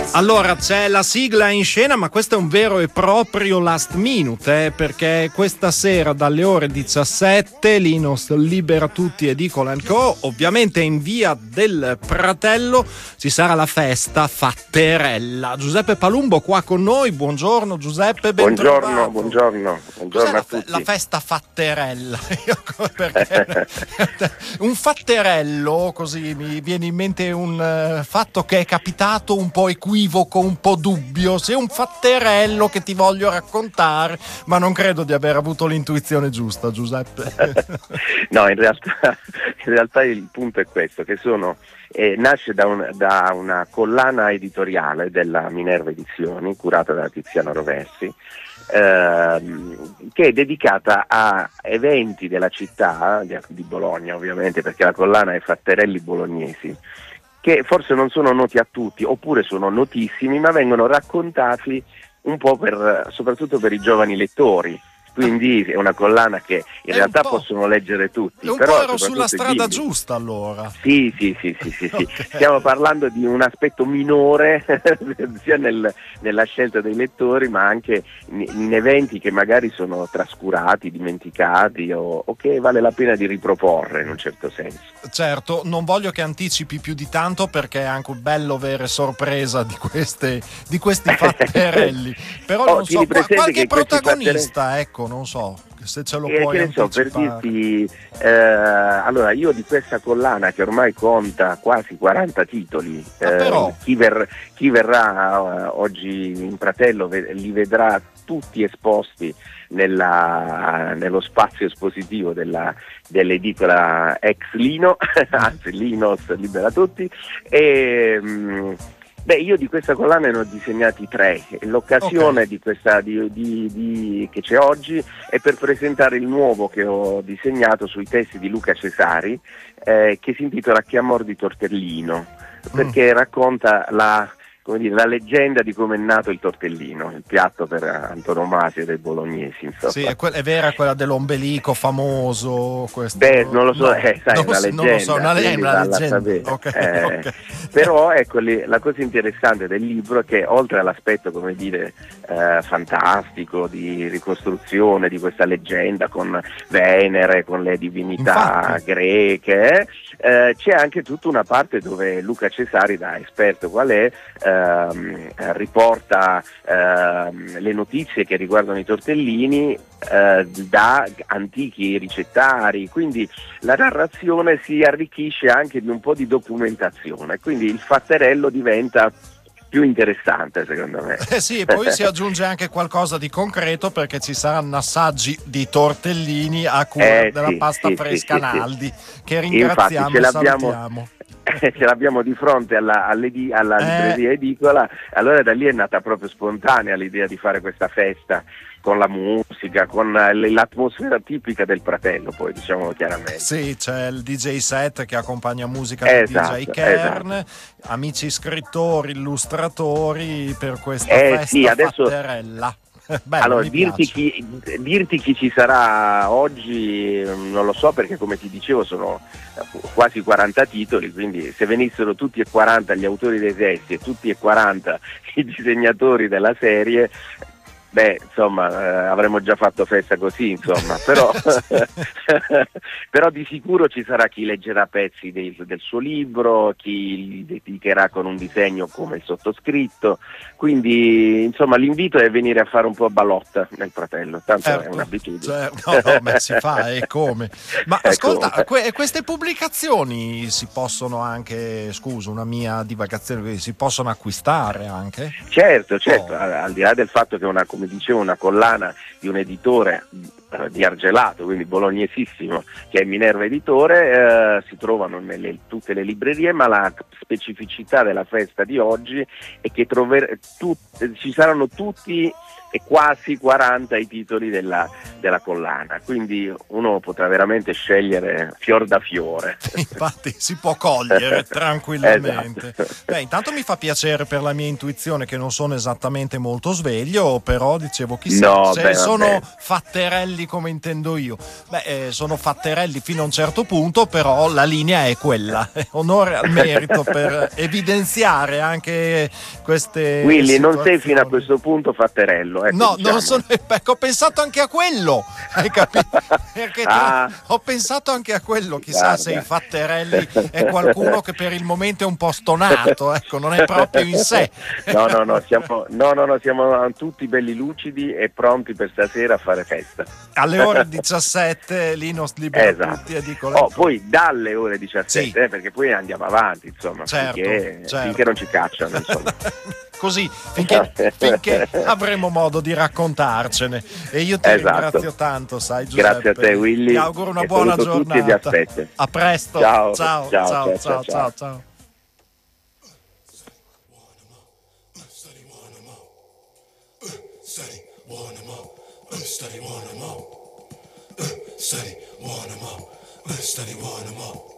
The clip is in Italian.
Allora c'è la sigla in scena, ma questo è un vero e proprio last minute, perché questa sera dalle ore 17 Linos Libera Tutti Edicola & Co, ovviamente in via del Pratello ci sarà la festa Fatterella. Giuseppe Palumbo qua con noi, buongiorno Giuseppe, ben trovato. Buongiorno a tutti. La festa Fatterella? Perché un fatterello, così mi viene in mente un fatto che è capitato un po' equivoco, un po' dubbio, se è un fatterello che ti voglio raccontare, ma non credo di aver avuto l'intuizione giusta, Giuseppe. No, in realtà il punto è questo, che nasce da una collana editoriale della Minerva Edizioni, curata da Tiziano Roversi, che è dedicata a eventi della città di Bologna, ovviamente, perché la collana è Fatterelli Bolognesi, che forse non sono noti a tutti, oppure sono notissimi, ma vengono raccontati un po' soprattutto per i giovani lettori. Quindi è una collana che in realtà possono leggere tutti. Un però po' ero sulla strada giusta, allora. Sì. Okay. Stiamo parlando di un aspetto minore sia nella scelta dei lettori, ma anche in eventi che magari sono trascurati, dimenticati o che vale la pena di riproporre in un certo senso. Certo, non voglio che anticipi più di tanto, perché è anche bello avere sorpresa di questi fatterelli. Però non so, qualche protagonista, ecco, non so se ce lo puoi anticipare. Per dirti, allora io di questa collana, che ormai conta quasi 40 titoli, chi verrà oggi in Pratello li vedrà tutti esposti nello spazio espositivo dell'edicola ex Lino, anzi Linos Libera Tutti, io di questa collana ne ho disegnati 3. L'occasione di questa che c'è oggi è per presentare il nuovo che ho disegnato sui testi di Luca Cesari, che si intitola Chi amor di tortellino, perché racconta la leggenda di come è nato il tortellino, il piatto per antonomasia dei bolognesi, insomma. Sì, è vera quella dell'ombelico famoso? Non lo so, sai, è una leggenda. Non lo so, una leggenda. Okay. Però ecco, la cosa interessante del libro è che, oltre all'aspetto, come dire, fantastico di ricostruzione di questa leggenda con Venere, con le divinità greche, c'è anche tutta una parte dove Luca Cesari, da esperto qual è, riporta le notizie che riguardano i tortellini da antichi ricettari, quindi la narrazione si arricchisce anche di un po' di documentazione, quindi il fatterello diventa più interessante, secondo me. Sì, poi si aggiunge anche qualcosa di concreto, perché ci saranno assaggi di tortellini a cura della pasta fresca Naldi, che ringraziamo e salutiamo. Ce l'abbiamo di fronte alla libreria edicola, allora da lì è nata proprio spontanea l'idea di fare questa festa con la musica, con l'atmosfera tipica del Pratello, poi diciamo chiaramente. Sì, c'è il DJ set che accompagna musica di DJ Kern, amici scrittori, illustratori per questa festa Fatterella. Bello, allora, dirti chi ci sarà oggi non lo so, perché come ti dicevo sono quasi 40 titoli, quindi se venissero tutti e 40 gli autori dei testi e tutti e 40 i disegnatori della serie, insomma, avremmo già fatto festa così, insomma, però di sicuro ci sarà chi leggerà pezzi del suo libro, chi li dedicherà con un disegno come il sottoscritto, quindi insomma l'invito è venire a fare un po' balotta nel Pratello, tanto è un'abitudine. Si fa e come. Ma ascolta, queste pubblicazioni si possono anche, scusa, una mia divagazione, si possono acquistare anche? Certo, al di là del fatto che come dicevo, una collana di un editore di Argelato, quindi bolognesissimo, che è Minerva Editore, si trovano tutte le librerie, ma la specificità della festa di oggi è che ci saranno tutti e quasi 40 i titoli della collana, quindi uno potrà veramente scegliere fior da fiore. Infatti si può cogliere tranquillamente. Intanto mi fa piacere per la mia intuizione, che non sono esattamente molto sveglio, però dicevo chissà, sono fatterelli fatterelli come intendo io. Sono fatterelli fino a un certo punto, però la linea è quella. Onore al merito per evidenziare anche queste Willy, situazioni. non sei fino a questo punto fatterello. No, diciamo. non sono. Ho pensato anche a quello, hai capito? Perché ho pensato anche a quello. Chissà se i fatterelli è qualcuno che per il momento è un po' stonato, ecco, non è proprio in sé. No, siamo tutti belli lucidi e pronti per stasera a fare festa. Alle ore 17 Linus libera tutti e dico poi dalle ore 17, sì. Perché poi andiamo avanti, insomma, certo. finché non ci cacciano, insomma. Così, finché avremo modo di raccontarcene. E io ti ringrazio tanto, sai Giuseppe. Grazie a te, Willy. Ti auguro una buona giornata. Tutti vi aspetto. A presto. Ciao. Ciao. Study one more.